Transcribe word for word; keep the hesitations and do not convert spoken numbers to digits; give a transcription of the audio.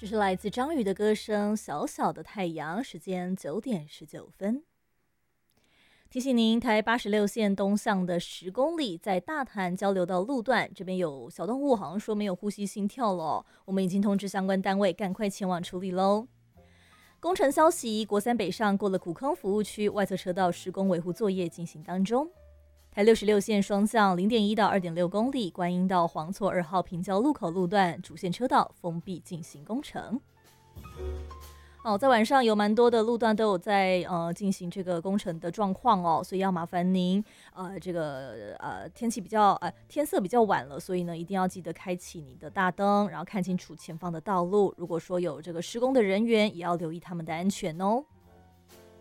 这是来自张宇的歌声《小小的太阳》，时间九点十九分。提醒您，台八十六线东向的十公里，在大潭交流道路段这边有小动物，好像说没有呼吸心跳了哦，我们已经通知相关单位赶快前往处理喽。工程消息，国三北上过了古坑服务区外侧车道施工维护作业进行当中。台六十六线双向零点一到二点六公里，观音到黄厝二号平交路口路段主线车道封闭进行工程。哦，在晚上有蛮多的路段都有在呃进行这个工程的状况哦，所以要麻烦您呃这个呃天气比较呃天色比较晚了，所以呢一定要记得开启你的大灯，然后看清楚前方的道路。如果说有这个施工的人员，也要留意他们的安全哦。